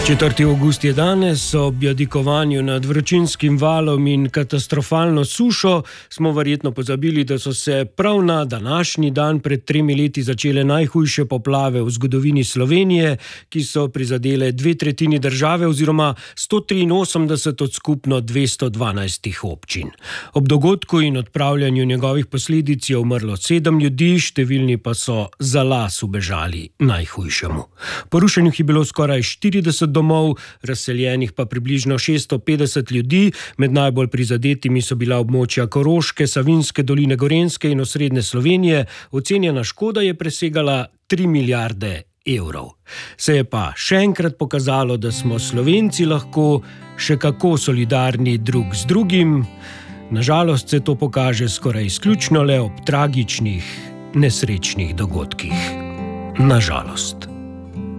4. avgust je danes. Ob jadikovanju nad vročinskim valom in katastrofalno sušo smo verjetno pozabili, da so se prav na današnji dan pred 3 leti začele najhujše poplave v zgodovini Slovenije, ki so prizadele 2/3 države oziroma 183 od skupno 212 občin. Ob dogodku in odpravljanju njegovih posledic je umrlo 7 ljudi, številni pa so za las ubežali najhujšemu. Porušenih je bilo skoraj 40 domov, razseljenih pa približno 650 ljudi. Med najbolj prizadetimi so bila območja Koroške, Savinjske doline, Gorenjske in osrednje Slovenije. Ocenjena škoda je presegala 3 milijarde evrov. Se je pa še enkrat pokazalo, da smo Slovenci lahko še kako solidarni drug z drugim. Nažalost se to pokaže skoraj izključno le ob tragičnih, nesrečnih dogodkih. Nažalost.